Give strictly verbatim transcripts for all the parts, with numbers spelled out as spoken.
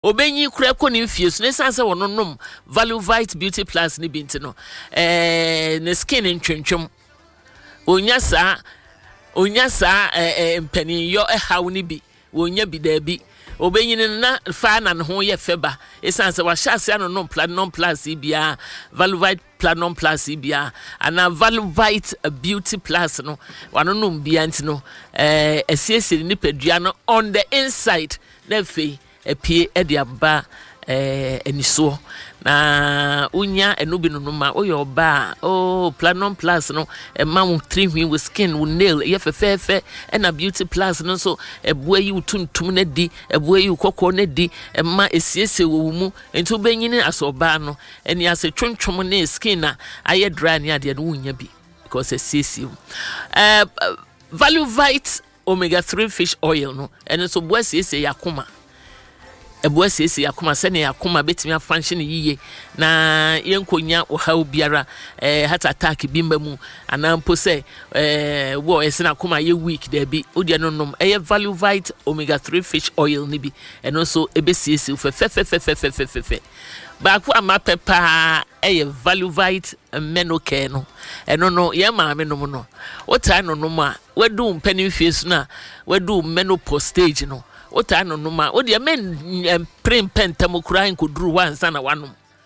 obenyi kura ko ni fie so ne sanse wono nom Value Vite Beauty Plus ni binti no eh ne skin ntwentwem onya sa onya sa eh mpani yo ehaw ni bi wonya bi da bi obenyi na fa na ne ho ye feba e sanse wa hyase ano no Platinum Plus bia Value Vite Platinum Plus bia ana Value Vite Beauty Plus no wano no bia nti no eh esiesiri ni padua no on the inside na fe epie ediaba eh eniso na unya enubi no ma oyo ba oh Platinum Plus no e ma wo three hwi with skin with nail ye fefefe na Beauty Plus no so ebua yi utuntum na di ebua yi kokko na di e ma esiese wo mu enti obenyini asoba no eni ase twontwom na skin na aye dry na ade no unya bi because esiese eh Value Vite omega three fish oil no eni so bua esiese yakoma ebu asese yakoma sene yakoma betimi afanhye yiye na yenkonya ohaw biara eh heart attack bimba mu anampo se eh wo esena akoma ye weak there bi odi anonom eye Value Vite omega three fish oil ni bi eno so ebesiese fefefefefefefefe ba ku amapepa eye Value Vite menocare no eno no ye maame no no otai no no ma wadu mpani fiesu na wadu menopause stage no ota no no ma o de men prem pentam kura nkuduru wansa na wanom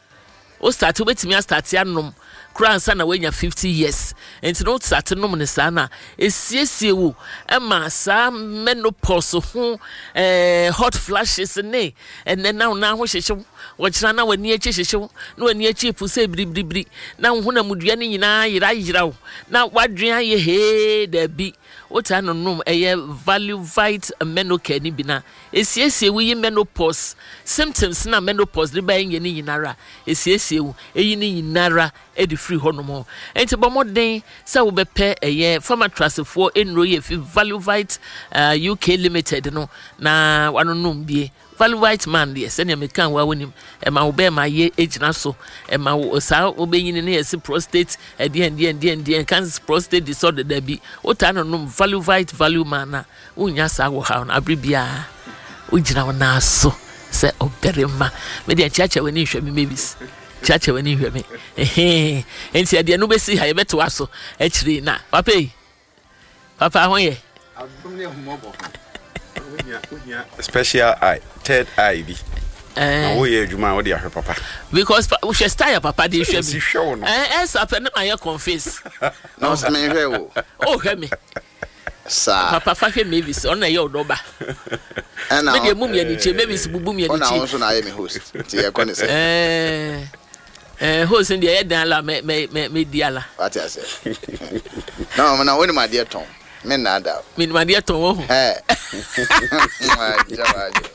o start obetimi start anom kura ansa na wanya fifty years enti no start nom ne sana esiesie wo ema sa menopause ho eh hot flashes ne enne na na ho hyehye wo kira na wani echi hyehye na wani echi puse bribribri na ho na mudua ne nyina yira yira wo na wadwen aye he da bi ota no nom eye Value Vite menocare ni bina esiesie wo yi menopause symptoms na menopause de ba yen ni nyinara esiesie wo eyi ni nyinara edi free honomo enti bomoden sa wo bepe eye former trustful enro ye fi Value Vite uh, U K Limited no na wano nom bie Value Vite man de se ne mekan wa wonim e ma wo be ma ye ejina so e ma wo sa obenyini ne yesi prostate e de de de de cancer prostate disorder da bi ota no nom Value Vite value man na unya sa wo ha na abribia ujina wona so se oberema me de chiacha wani hwɛ me mebis chiacha wani hwɛ me eh enti ade no besi ha ye beto aso e kire na papa yi papa ho ye adum ne humobo unya unya special eye third eye bi eh wo ye adwuma wo de ahwe papa because we should style papa de hwɛ me eh eh sa pe na my confess no se me hwɛ wo oh hwɛ me sa papa fa hwɛ mebis on na ye odoba and me de mum ye ni che mebis bubum ye ni che ona won so na ye me host ti ye kɔ ne se eh eh host ndi ye dan la me me me diala what I say no na woni ma de ton me na da me ma de ton wo eh ma jawajo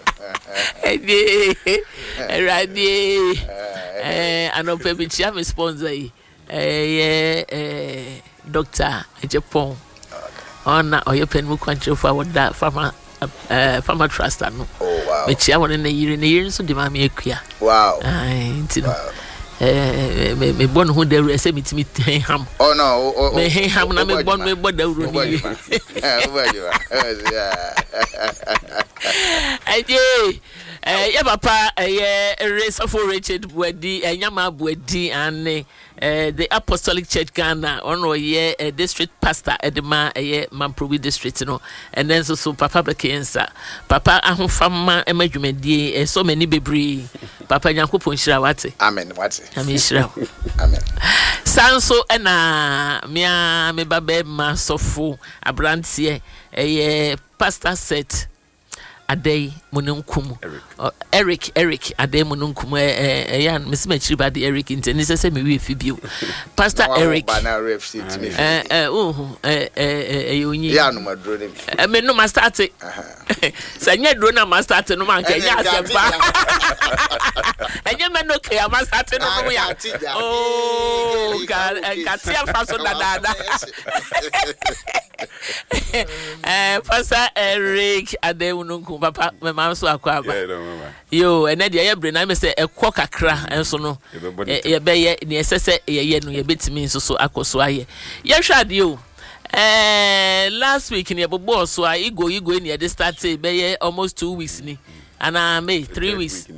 eh eh radio eh anope bi chia me sponsor yi eh eh Doctor Ejepon ona oyepen mu kwantre for what farmer uh farmer trust no oh wow me chia won na yiri na yiri so de ma me akua wow ai ntino eh me me bon ho daru ese mitimi ten ham oh no oh me hen ham na me bon me bo daru ni eh obajiwa ai eh ya papa eh race of Richard Buedi enyama Buedi and Uh, the Apostolic Church Ghana on ye uh, district pastor edema eh Mamprobi district you know and then so so papa bekensa papa ahofama emadwumadi eh, so many bebre papa nyankopon hira wate amen wate amen hira amen sanso na mia me babe ma sofo abrantie eh pastor set Adey Mununkum Eric Eric Adey Mununkum eh eh yan mesima chiriba de Eric inteni sese me wi fibio Pastor Eric eh eh oh eh eh eh onyi ya no madro dem eh me no master ate sa nya dro na master ate no man ka nya asempa enye me no ke master ate no no ya oh ka ka tia faso dada eh Pastor Eric Adey Mununkum papa me ma so akwa ba yo ene de ye bre na me say ekwo kakra enso no ye be ye ne esese ye ye no ye betimi nso so akoso aye ye hwa de yo eh last week ne bobo so a igo igo ne de start be ye almost two weeks ni ana me three weeks